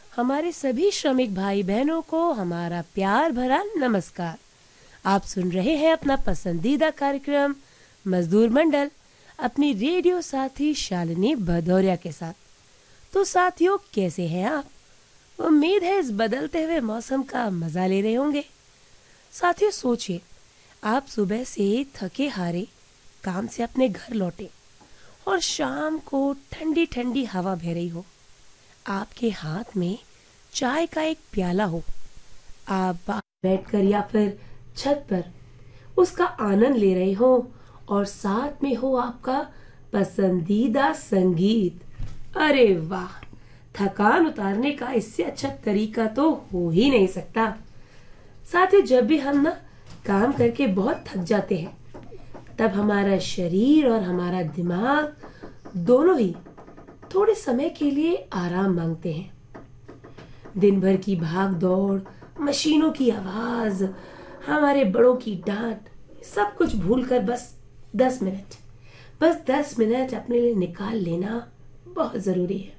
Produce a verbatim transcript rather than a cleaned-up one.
हमारे सभी श्रमिक भाई बहनों को हमारा प्यार भरा नमस्कार। आप सुन रहे हैं अपना पसंदीदा कार्यक्रम मजदूर मंडल अपनी रेडियो साथी शालिनी भदौरिया के साथ। तो साथियों, कैसे हैं आप? उम्मीद है इस बदलते हुए मौसम का मजा ले रहे होंगे। साथियों, सोचिए, आप सुबह से थके हारे काम से अपने घर लौटे और शाम को ठंडी ठंडी हवा बह रही हो, आपके हाथ में चाय का एक प्याला हो, आप बाहर बैठकर या फिर छत पर उसका आनंद ले रहे हो और साथ में हो आपका पसंदीदा संगीत। अरे वाह, थकान उतारने का इससे अच्छा तरीका तो हो ही नहीं सकता। साथियों, जब भी हम ना काम करके बहुत थक जाते हैं, तब हमारा शरीर और हमारा दिमाग दोनों ही थोड़े समय के लिए आराम मांगते हैं। दिन भर की भाग दौड़, मशीनों की आवाज, हमारे बड़ों की डांट, सब कुछ भूलकर बस दस मिनट बस दस मिनट अपने लिए निकाल लेना बहुत जरूरी है।